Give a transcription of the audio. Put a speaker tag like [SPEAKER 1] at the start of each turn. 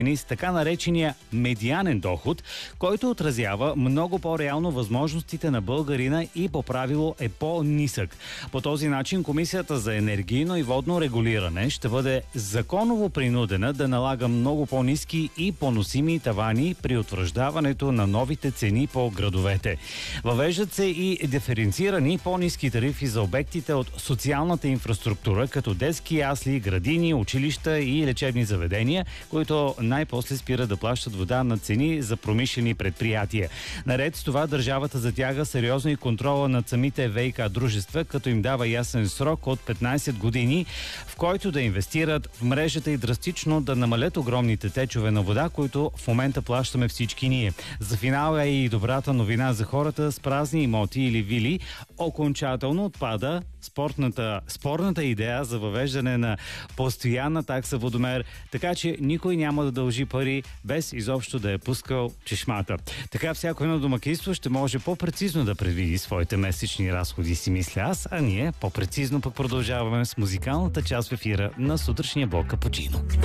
[SPEAKER 1] с така наречения медианен доход, който отразява много по-реално възможностите на българина и по правило е по-нисък. По този начин Комисията за енергийно и водно регулиране ще бъде законово принудена да налага много по-ниски и поносими тавани при утвърждаването на новите цени по градовете. Въвеждат се и диференцирани по-ниски тарифи за обектите от социалната инфраструктура, като детски ясли, градини, училища и лечебни заведения, които най-после спират да плащат вода на цени за промишлени предприятия. Наред с това държавата затяга сериозно и контрола над самите ВиК дружества, като им дава ясен срок от 15 години, в който да инвестират в мрежата и драстично да намалят огромните течове на вода, които в момента плащаме всички ние. За финал е и добрата новина за хората с празни имоти или вили. Окончателно отпада спорната идея за въвеждане на постоянна такса водомер, така че никой няма да дължи пари без изобщо да е пускал чешмата. Така всяко едно домакинство ще може по-прецизно да предвиди своите месечни разходи, си мисля аз, а ние по-прецизно пък продължаваме с музикалната част в ефира на сутрешния блок Капучино.